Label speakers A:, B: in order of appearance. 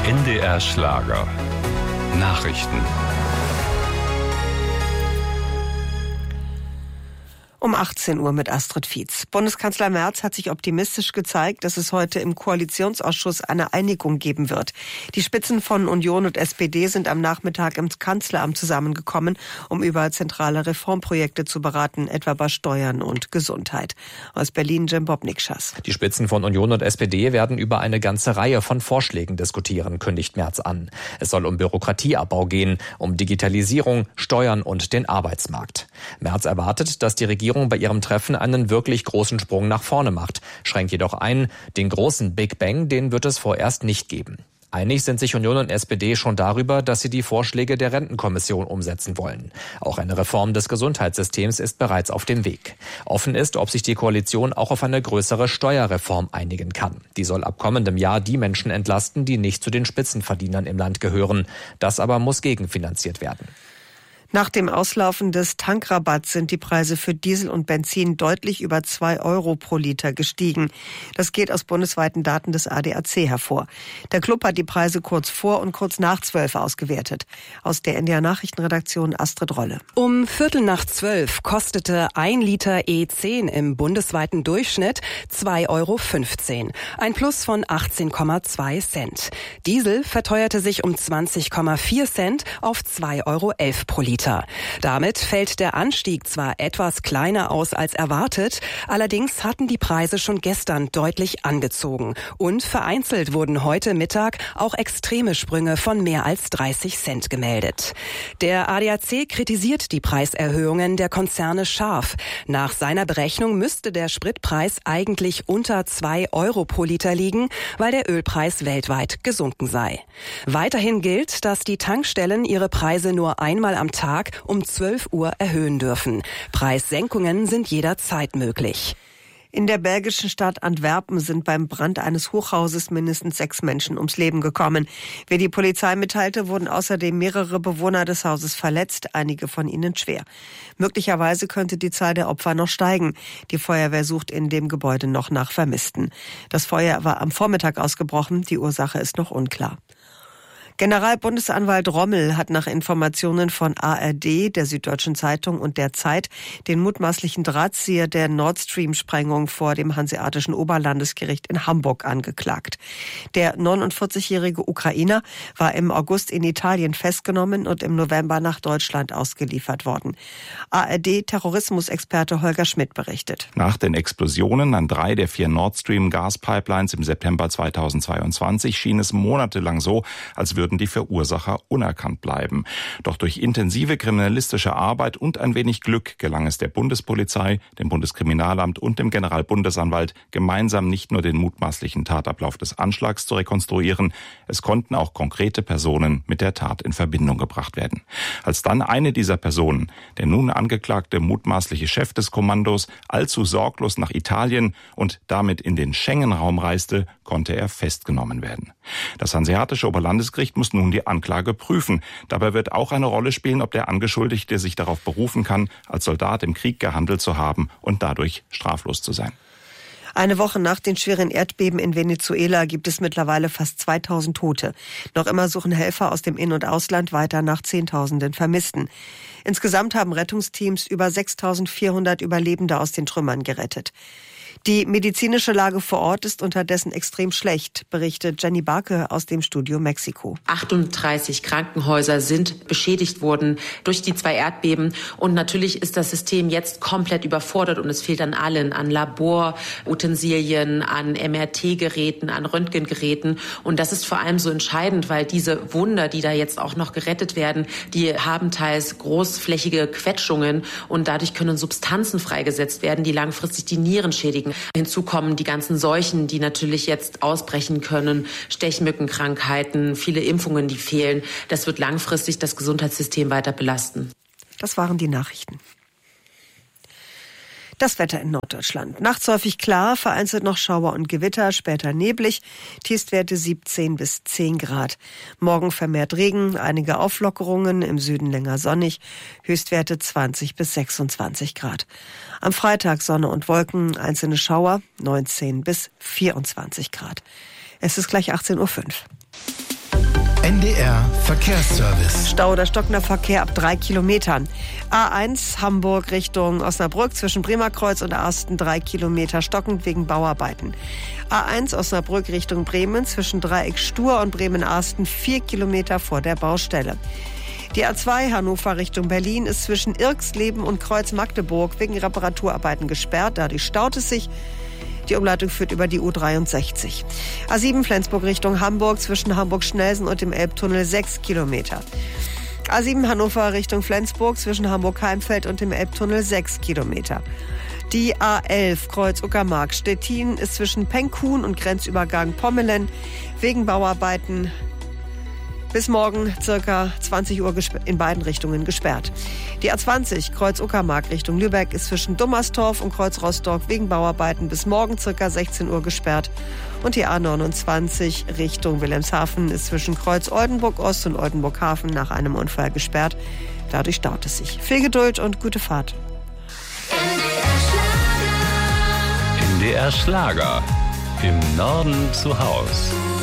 A: NDR Schlager. Nachrichten.
B: Um 18 Uhr mit Astrid Fietz. Bundeskanzler Merz hat sich optimistisch gezeigt, dass es heute im Koalitionsausschuss eine Einigung geben wird. Die Spitzen von Union und SPD sind am Nachmittag im Kanzleramt zusammengekommen, um über zentrale Reformprojekte zu beraten, etwa bei Steuern und Gesundheit. Aus Berlin Jim Bobnick-Schass.
C: Die Spitzen von Union und SPD werden über eine ganze Reihe von Vorschlägen diskutieren, kündigt Merz an. Es soll um Bürokratieabbau gehen, um Digitalisierung, Steuern und den Arbeitsmarkt. Merz erwartet, dass die Regierung bei ihrem Treffen einen wirklich großen Sprung nach vorne macht, schränkt jedoch ein, den großen Big Bang, den wird es vorerst nicht geben. Einig sind sich Union und SPD schon darüber, dass sie die Vorschläge der Rentenkommission umsetzen wollen. Auch eine Reform des Gesundheitssystems ist bereits auf dem Weg. Offen ist, ob sich die Koalition auch auf eine größere Steuerreform einigen kann. Die soll ab kommendem Jahr die Menschen entlasten, die nicht zu den Spitzenverdienern im Land gehören. Das aber muss gegenfinanziert werden.
B: Nach dem Auslaufen des Tankrabatts sind die Preise für Diesel und Benzin deutlich über 2 Euro pro Liter gestiegen. Das geht aus bundesweiten Daten des ADAC hervor. Der Club hat die Preise kurz vor und kurz nach 12 ausgewertet. Aus der NDR Nachrichtenredaktion Astrid Rolle.
D: Um 11:45 kostete 1 Liter E10 im bundesweiten Durchschnitt 2,15 Euro. Ein Plus von 18,2 Cent. Diesel verteuerte sich um 20,4 Cent auf 2,11 Euro pro Liter. Damit fällt der Anstieg zwar etwas kleiner aus als erwartet, allerdings hatten die Preise schon gestern deutlich angezogen. Und vereinzelt wurden heute Mittag auch extreme Sprünge von mehr als 30 Cent gemeldet. Der ADAC kritisiert die Preiserhöhungen der Konzerne scharf. Nach seiner Berechnung müsste der Spritpreis eigentlich unter 2 Euro pro Liter liegen, weil der Ölpreis weltweit gesunken sei. Weiterhin gilt, dass die Tankstellen ihre Preise nur einmal am Tag um 12 Uhr erhöhen dürfen. Preissenkungen sind jederzeit möglich.
B: In der belgischen Stadt Antwerpen sind beim Brand eines Hochhauses mindestens 6 Menschen ums Leben gekommen. Wie die Polizei mitteilte, wurden außerdem mehrere Bewohner des Hauses verletzt, einige von ihnen schwer. Möglicherweise könnte die Zahl der Opfer noch steigen. Die Feuerwehr sucht in dem Gebäude noch nach Vermissten. Das Feuer war am Vormittag ausgebrochen, die Ursache ist noch unklar. Generalbundesanwalt Rommel hat nach Informationen von ARD, der Süddeutschen Zeitung und der Zeit den mutmaßlichen Drahtzieher der Nord Stream-Sprengung vor dem Hanseatischen Oberlandesgericht in Hamburg angeklagt. Der 49-jährige Ukrainer war im August in Italien festgenommen und im November nach Deutschland ausgeliefert worden. ARD-Terrorismusexperte Holger Schmidt berichtet.
E: Nach den Explosionen an 3 der 4 Nord Stream-Gaspipelines im September 2022 schien es monatelang so, als würden die Verursacher unerkannt bleiben. Doch durch intensive kriminalistische Arbeit und ein wenig Glück gelang es der Bundespolizei, dem Bundeskriminalamt und dem Generalbundesanwalt, gemeinsam nicht nur den mutmaßlichen Tatablauf des Anschlags zu rekonstruieren, es konnten auch konkrete Personen mit der Tat in Verbindung gebracht werden. Als dann eine dieser Personen, der nun angeklagte mutmaßliche Chef des Kommandos, allzu sorglos nach Italien und damit in den Schengen-Raum reiste, konnte er festgenommen werden. Das Hanseatische Oberlandesgericht muss nun die Anklage prüfen. Dabei wird auch eine Rolle spielen, ob der Angeschuldigte sich darauf berufen kann, als Soldat im Krieg gehandelt zu haben und dadurch straflos zu sein.
B: Eine Woche nach den schweren Erdbeben in Venezuela gibt es mittlerweile fast 2000 Tote. Noch immer suchen Helfer aus dem In- und Ausland weiter nach Zehntausenden Vermissten. Insgesamt haben Rettungsteams über 6400 Überlebende aus den Trümmern gerettet. Die medizinische Lage vor Ort ist unterdessen extrem schlecht, berichtet Jenny Barke aus dem Studio Mexiko.
F: 38 Krankenhäuser sind beschädigt worden durch die 2 Erdbeben. Und natürlich ist das System jetzt komplett überfordert und es fehlt an allen, an Laborutensilien, an MRT-Geräten, an Röntgengeräten. Und das ist vor allem so entscheidend, weil diese Wunder, die da jetzt auch noch gerettet werden, die haben teils großflächige Quetschungen und dadurch können Substanzen freigesetzt werden, die langfristig die Nieren schädigen. Hinzu kommen die ganzen Seuchen, die natürlich jetzt ausbrechen können, Stechmückenkrankheiten, viele Impfungen, die fehlen. Das wird langfristig das Gesundheitssystem weiter belasten.
B: Das waren die Nachrichten. Das Wetter in Norddeutschland. Nachts häufig klar, vereinzelt noch Schauer und Gewitter, später neblig. Tiefstwerte 17 bis 10 Grad. Morgen vermehrt Regen, einige Auflockerungen, im Süden länger sonnig. Höchstwerte 20 bis 26 Grad. Am Freitag Sonne und Wolken, einzelne Schauer, 19 bis 24 Grad. Es ist gleich 18:05 Uhr.
G: NDR Verkehrsservice.
B: Stau oder stockender Verkehr ab 3 Kilometern. A1 Hamburg Richtung Osnabrück zwischen Bremerkreuz und Arsten 3 Kilometer stockend wegen Bauarbeiten. A1 Osnabrück Richtung Bremen zwischen Dreieck Stur und Bremen-Arsten 4 Kilometer vor der Baustelle. Die A2 Hannover Richtung Berlin ist zwischen Irxleben und Kreuz Magdeburg wegen Reparaturarbeiten gesperrt. Dadurch staut es sich. Die Umleitung führt über die U63. A7 Flensburg Richtung Hamburg zwischen Hamburg-Schnelsen und dem Elbtunnel 6 Kilometer. A7 Hannover Richtung Flensburg zwischen Hamburg-Heimfeld und dem Elbtunnel 6 Kilometer. Die A11 Kreuz-Uckermark Stettin ist zwischen Penkhuhn und Grenzübergang Pommelen wegen Bauarbeiten bis morgen circa 20 Uhr in beiden Richtungen gesperrt. Die A20 Kreuz-Uckermark Richtung Lübeck ist zwischen Dummerstorf und Kreuz-Rostock wegen Bauarbeiten bis morgen circa 16 Uhr gesperrt. Und die A29 Richtung Wilhelmshaven ist zwischen Kreuz-Oldenburg-Ost und Oldenburg-Hafen nach einem Unfall gesperrt. Dadurch staut es sich. Viel Geduld und gute Fahrt.
A: NDR Schlager. Im Norden zu Haus.